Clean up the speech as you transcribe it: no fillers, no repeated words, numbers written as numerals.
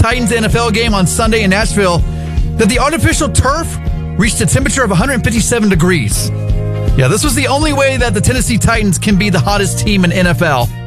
Titans NFL game on Sunday in Nashville that the artificial turf reached a temperature of 157 degrees. Yeah, this was the only way that the Tennessee Titans can be the hottest team in NFL.